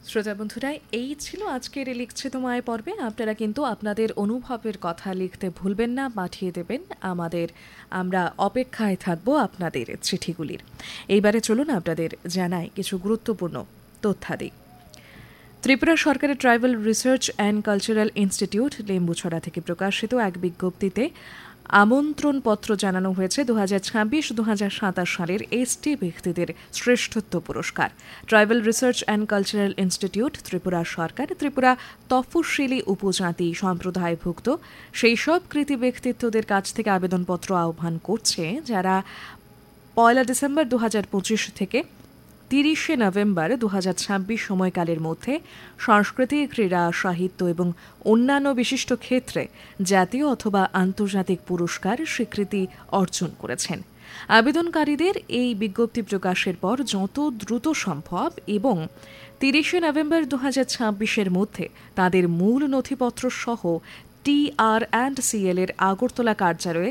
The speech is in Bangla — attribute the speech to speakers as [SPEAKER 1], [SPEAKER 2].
[SPEAKER 1] শ্রোতা বন্ধুরা, এই ছিল আজকের লিখছে তোমায় পর্বে। আপনারা কিন্তু আপনাদের অনুভবের কথা লিখতে ভুলবেন না, পাঠিয়ে দেবেন আমাদের। আমরা অপেক্ষায় থাকবো আপনাদের চিঠিগুলির। এইবারে চলুন আপনাদের জানাই কিছু গুরুত্বপূর্ণ তথ্যাদি। ত্রিপুরা সরকারের tribal research and cultural institute Lembucherra থেকে প্রকাশিত এক বিজ্ঞপ্তিতে আমন্ত্রণপত্র জানানো হয়েছে 2026-2027 সালের এসটি ব্যক্তিদের শ্রেষ্ঠত্ব পুরস্কার। Tribal research and cultural institute Tripura সরকার ত্রিপুরা তফসিলি উপজাতি সম্প্রদায়ভুক্ত সেই সব কৃতি ব্যক্তিত্বদের কাছ থেকে আবেদনপত্র আহ্বান করছে যারা 1 ডিসেম্বর 2025 থেকে 30 নভেম্বর 2026 সময়কালের মধ্যে সংস্কৃতি, ক্রীড়া, সাহিত্য এবং অন্যান্য বিশিষ্ট ক্ষেত্রে জাতীয় অথবা আন্তর্জাতিক পুরস্কার স্বীকৃতি অর্জন করেছেন। আবেদনকারীদের এই বিজ্ঞপ্তি প্রকাশের পর যত দ্রুত সম্ভব এবং 30 নভেম্বর 2026 মধ্যে তাদের মূল নথিপত্র সহ TR&CL এর আগরতলা কার্যালয়ে